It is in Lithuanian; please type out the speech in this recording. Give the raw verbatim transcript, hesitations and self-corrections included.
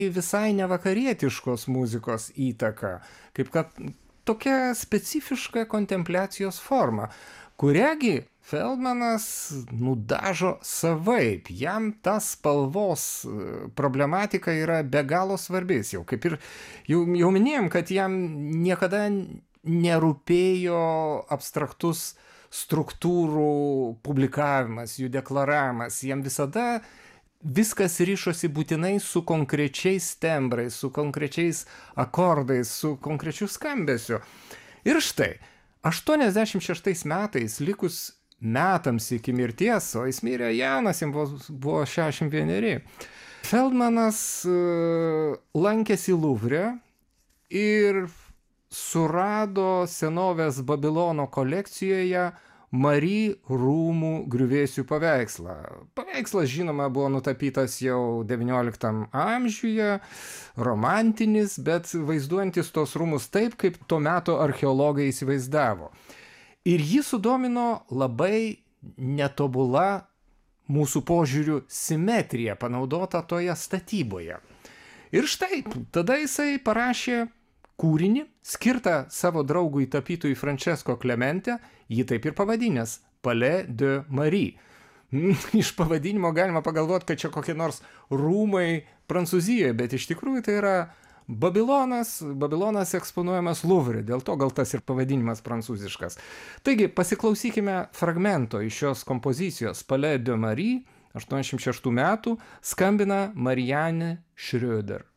visai nevakarietiškos muzikos įtaka, kaip kad tokia specifiška kontempliacijos forma, kuriagi Feldmanas nudažo savaip, jam ta spalvos problematika yra be galo svarbis, jau kaip ir jau, jau minėjom, kad jam niekada nerūpėjo abstraktus struktūrų publikavimas, jų deklaravimas, jam visada viskas ryšosi būtinai su konkrečiais tembrais, su konkrečiais akordais, su konkrečiu skambesiu. Ir štai, aštuoniasdešimt šeštais metais, likus metams iki mirties, o jis mirė jaunas, jam buvo, buvo šešiasdešimt vieneri, Feldmanas uh, lankėsi Luvre ir surado senovės Babilono kolekcijoje Mari rūmų griuvėsių paveikslą. Paveikslas, žinoma, buvo nutapytas jau devynioliktam amžiuje, romantinis, bet vaizduojantis tos rūmus taip, kaip to meto archeologai įsivaizdavo. Ir jį sudomino labai netobula mūsų požiūrių simetrija panaudota toje statyboje. Ir štai, tada jisai parašė kūrinį, skirtą savo draugui tapytojui Francesco Clemente, jį taip ir pavadinęs Palais de Marie. Iš pavadinimo galima pagalvoti, kad čia kokie nors rūmai Prancūzijoje, bet iš tikrųjų tai yra Babilonas, Babilonas eksponuojamas Luvre, dėl to gal tas ir pavadinimas prancūziškas. Taigi, pasiklausykime fragmento iš šios kompozicijos Palais de Marie, aštuoniasdešimt šeštų metų, skambina Marianne Schröder.